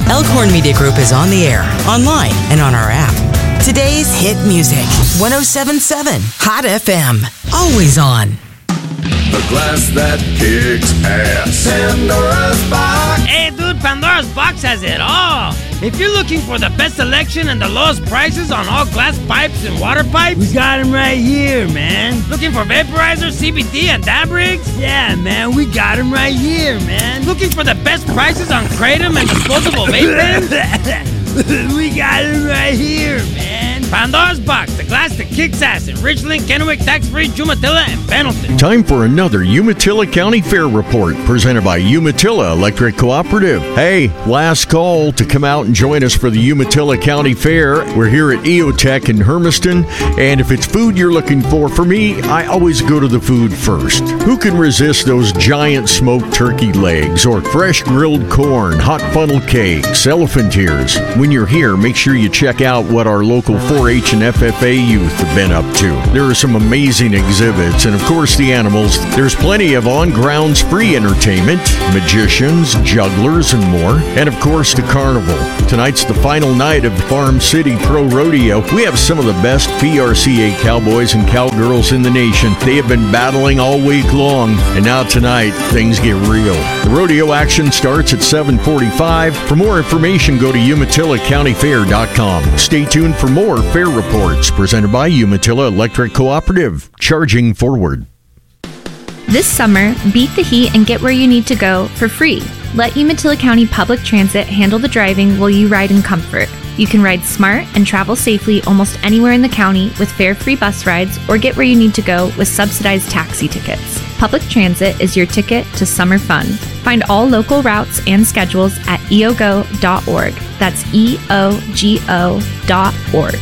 Elkhorn Media Group is on the air, online, and on our app. Today's hit music, 107.7 Hot FM. Always on. The glass that kicks ass. Pandora's Box. Hey, dude, Pandora's Box has it all. If you're looking for the best selection and the lowest prices on all glass pipes and water pipes, we got them right here, man. Looking for vaporizer, CBD, and dab rigs? Yeah, man, we got them right here, man. Looking for the best prices on Kratom and disposable vape pens? We got them right here, man. Pandora's Box, the glass that kicks ass in Richland, Kennewick, Tax-Free, Umatilla, and Pendleton. Time for another Umatilla County Fair Report presented by Umatilla Electric Cooperative. Hey, last call to come out and join us for the Umatilla County Fair. We're here at EOTech in Hermiston, and if it's food you're looking for me, I always go to the food first. Who can resist those giant smoked turkey legs or fresh grilled corn, hot funnel cakes, elephant ears? When you're here, make sure you check out what our local 4-H and FFA youth have been up to. There are some amazing exhibits, and of course the animals. There's plenty of on-grounds free entertainment, magicians, jugglers, and more. And of course the carnival. Tonight's the final night of the Farm City Pro Rodeo. We have some of the best PRCA cowboys and cowgirls in the nation. They have been battling all week long, and now tonight things get real. The rodeo action starts at 7:45. For more information, go to UmatillaCountyFair.com. Stay tuned for more fair reports presented by Umatilla Electric Cooperative. Charging forward. This summer, beat the heat and get where you need to go for free. Let Umatilla County Public Transit handle the driving while you ride in comfort. You can ride smart and travel safely almost anywhere in the county with fare-free bus rides, or get where you need to go with subsidized taxi tickets. Public Transit is your ticket to summer fun. Find all local routes and schedules at eogo.org. That's EOGO.org.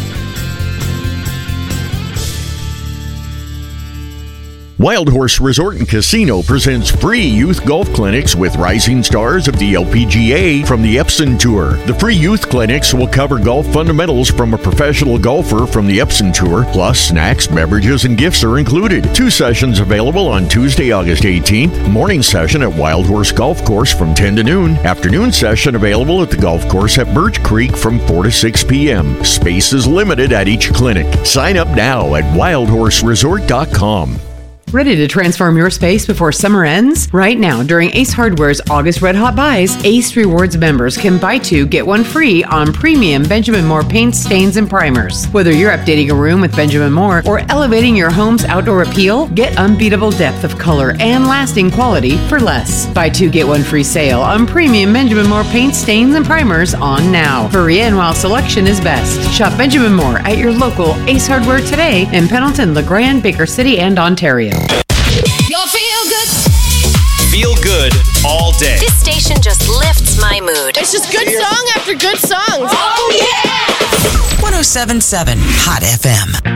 Wild Horse Resort and Casino presents free youth golf clinics with rising stars of the LPGA from the Epson Tour. The free youth clinics will cover golf fundamentals from a professional golfer from the Epson Tour, plus snacks, beverages, and gifts are included. 2 sessions available on Tuesday, August 18th. Morning session at Wild Horse Golf Course from 10 to noon. Afternoon session available at the golf course at Birch Creek from 4 to 6 p.m. Space is limited at each clinic. Sign up now at wildhorseresort.com. Ready to transform your space before summer ends? Right now, during Ace Hardware's August Red Hot Buys, Ace Rewards members can buy 2, get 1 free on premium Benjamin Moore paints, stains, and primers. Whether you're updating a room with Benjamin Moore or elevating your home's outdoor appeal, get unbeatable depth of color and lasting quality for less. Buy 2, get 1 free sale on premium Benjamin Moore paints, stains, and primers on now. Hurry in while selection is best. Shop Benjamin Moore at your local Ace Hardware today in Pendleton, LeGrand, Baker City, and Ontario. You'll feel good. Feel good all day. This station just lifts my mood. It's just good song after good song. Oh, yeah! 107.7 Hot FM.